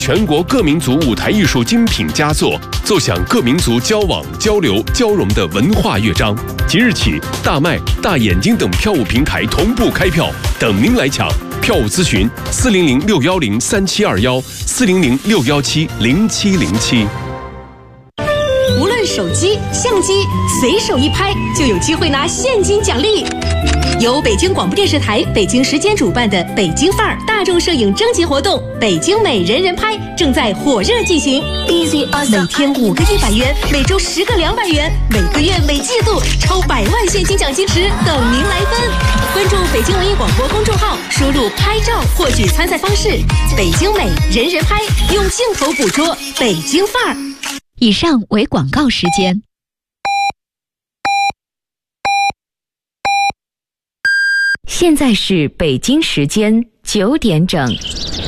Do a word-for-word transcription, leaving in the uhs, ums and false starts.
全国各民族舞台艺术精品佳作，奏响各民族交往、交流、交融的文化乐章。即日起，大麦、大眼睛等票务平台同步开票，等您来抢。票务咨询：四零零六幺零三七二幺，四零零六幺七零七零七。 无论手机、相机，随手一拍就有机会拿现金奖励。由北京广播电视台北京时间主办的北京范儿大众摄影征集活动“北京美人人拍”正在火热进行。每天五个一百元，每周十个两百元，每个月每季度超百万现金奖金池等您来分。关注北京文艺广播公众号，输入“拍照”获取参赛方式。北京美人人拍，用镜头捕捉北京范儿。 以上为广告时间。现在是北京时间九点整。